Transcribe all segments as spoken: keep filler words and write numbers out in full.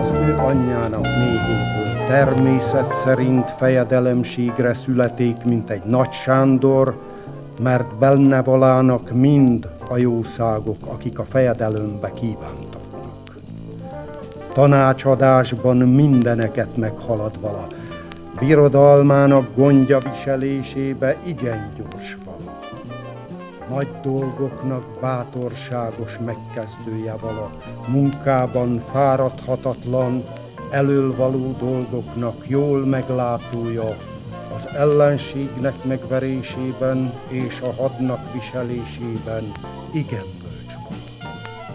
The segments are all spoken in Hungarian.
az ő anyjának méhéből természet szerint fejedelemségre születik, mint egy Nagy Sándor, mert benne valának mind a jószágok, akik a fejedelembe kívántatnak. Tanácsadásban mindeneket meghalad vala, birodalmának gondja viselésébe igen gyors vala. Nagy dolgoknak bátorságos megkezdője vala, munkában fáradhatatlan, elölvaló dolgoknak jól meglátója, az ellenségnek megverésében és a hadnak viselésében igen bölcs vala.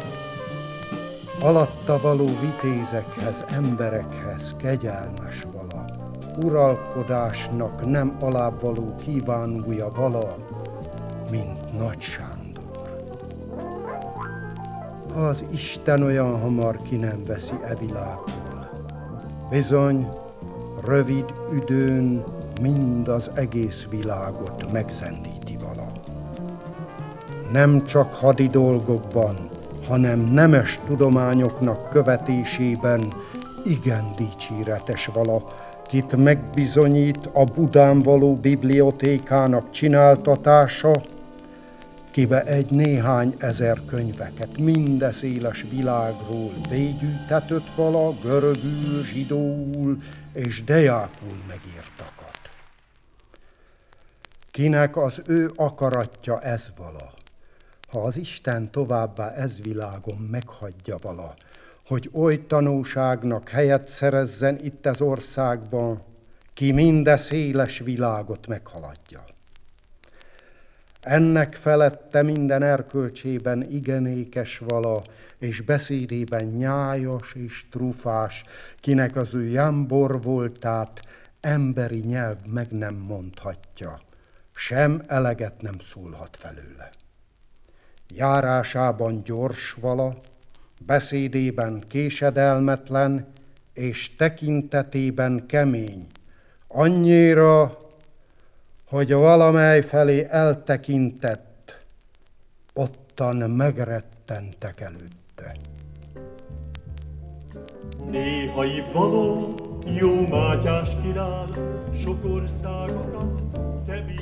Alatta való vitézekhez, emberekhez kegyelmes vala, uralkodásnak nem alábbvaló kívánója vala, mint Nagy Sándor. Az Isten olyan hamar ki nem veszi e világból. Bizony, rövid üdőn mind az egész világot megzendíti vala. Nem csak hadi dolgokban, hanem nemes tudományoknak követésében igen dicséretes vala, kit megbizonyít a Budán való bibliotékának csináltatása, kibe egy néhány ezer könyveket minde széles világról bégyűjtetött vala, görögül, zsidóul és dejákul megírtakat. Kinek az ő akaratja ez vala, ha az Isten továbbá ez világon meghagyja vala, hogy oly tanúságnak helyet szerezzen itt az országban, ki minde széles világot meghaladja. Ennek felette minden erkölcsében igenékes vala, és beszédében nyájas és trufás, kinek az ő jámbor voltát emberi nyelv meg nem mondhatja, sem eleget nem szólhat felőle. Járásában gyors vala, beszédében késedelmetlen, és tekintetében kemény, annyira, hogy valamely felé eltekintett, ottan megrettentek előtte. Néhai való, jó Mátyás király, sok országokat